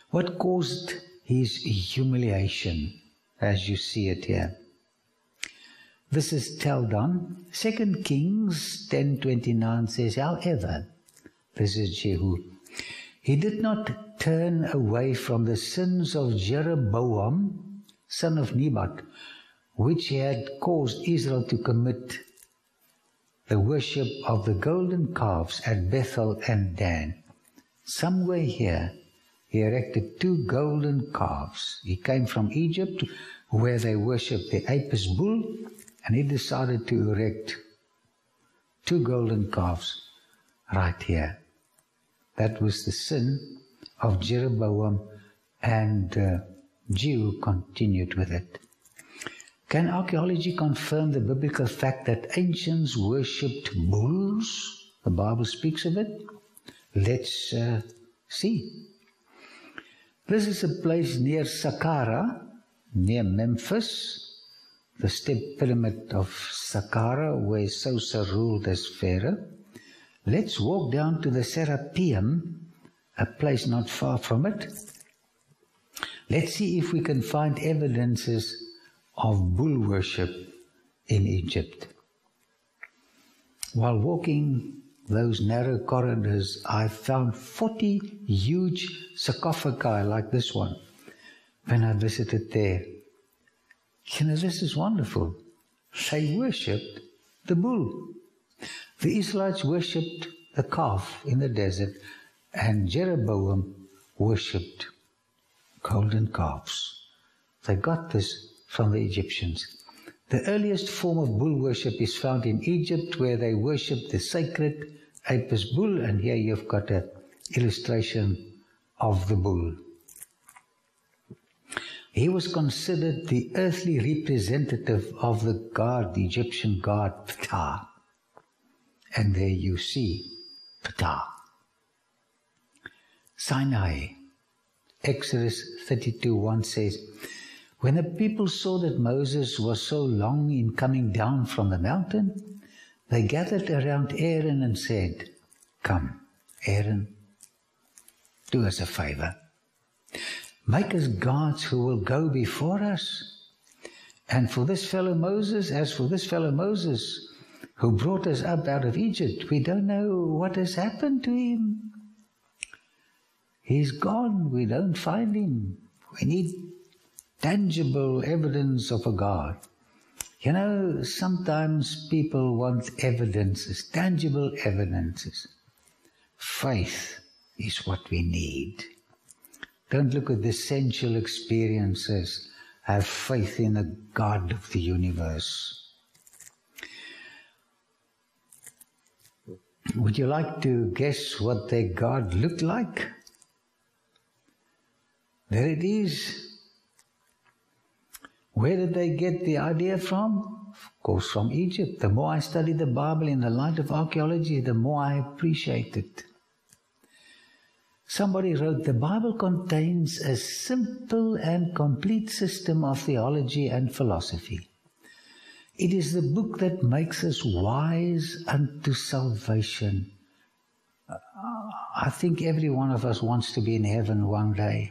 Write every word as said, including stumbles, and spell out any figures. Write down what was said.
What caused his humiliation, as you see it here? This is Teldon. Second Kings ten twenty-nine says, however, this is Jehu, he did not turn away from the sins of Jeroboam, son of Nebat, which he had caused Israel to commit, the worship of the golden calves at Bethel and Dan. Somewhere here, he erected two golden calves. He came from Egypt, where they worshipped the Apis bull, and he decided to erect two golden calves right here. That was the sin of Jeroboam, and uh, Jehu continued with it. Can archaeology confirm the biblical fact that ancients worshipped bulls? The Bible speaks of it. Let's uh, see. This is a place near Saqqara, near Memphis, the step pyramid of Saqqara, where Sosa ruled as Pharaoh. Let's walk down to the Serapeum, a place not far from it. Let's see if we can find evidences of bull worship in Egypt. While walking those narrow corridors, I found forty huge sarcophagi like this one when I visited there. You know, this is wonderful. They worshipped the bull. The Israelites worshipped the calf in the desert, and Jeroboam worshipped golden calves. They got this from the Egyptians. The earliest form of bull worship is found in Egypt, where they worship the sacred Apis bull, and here you've got an illustration of the bull. He was considered the earthly representative of the god, the Egyptian god Ptah. And there you see Ptah. Sinai. Exodus thirty-two one says, when the people saw that Moses was so long in coming down from the mountain, they gathered around Aaron and said, come, Aaron, do us a favor. Make us gods who will go before us. And for this fellow Moses, as for this fellow Moses, who brought us up out of Egypt, we don't know what has happened to him. He's gone. We don't find him. We need tangible evidence of a God. You know, sometimes people want evidences, tangible evidences. Faith is what we need. Don't look at the sensual experiences. Have faith in the God of the universe. Would you like to guess what their God looked like? There it is. Where did they get the idea from? Of course, from Egypt. The more I study the Bible in the light of archaeology, the more I appreciate it. Somebody wrote, the Bible contains a simple and complete system of theology and philosophy. It is the book that makes us wise unto salvation. I think every one of us wants to be in heaven one day.